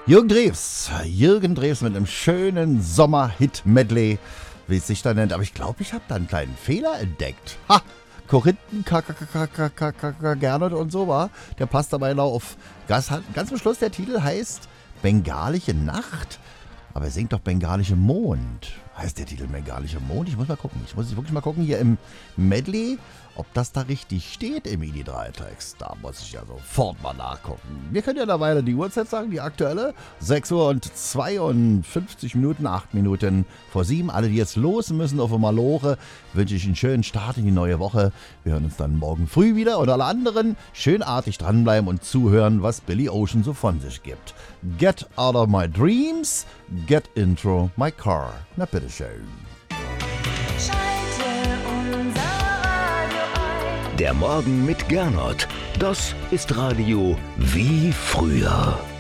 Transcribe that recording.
Jürgen Drews mit einem schönen Sommer-Hit-Medley, wie es sich da nennt. Aber ich glaube, ich habe da einen kleinen Fehler entdeckt. Ha! Korinthen, Gernot und so war. Der passt dabei noch auf. Ganz zum Schluss, der Titel heißt Bengalische Nacht. Aber er singt doch Bengalische Mond. Heißt der Titel Bengalische Mond? Ich muss mal gucken. Ich muss wirklich mal gucken hier im Medley, ob das da richtig steht im ID3-Text. Da muss ich ja sofort mal nachgucken. Wir können ja derweil die Uhrzeit sagen, die aktuelle. 6 Uhr und 52 Minuten, 8 Minuten vor 7. Alle, die jetzt los müssen auf Maloche, wünsche ich einen schönen Start in die neue Woche. Wir hören uns dann morgen früh wieder. Und alle anderen schönartig dranbleiben und zuhören, was Billy Ocean so von sich gibt. Get out of my dreams, get into my car. Na bitteschön. Der Morgen mit Gernot, das ist Radio wie früher.